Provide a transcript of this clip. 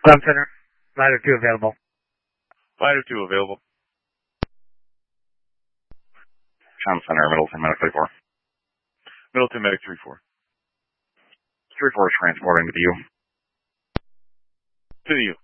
Clem Center, Ladder 2 available. Ladder 2 available. Town Center, Middleton, Medic 34. Middleton, Medic 34. 34 is transporting to the U. To the U.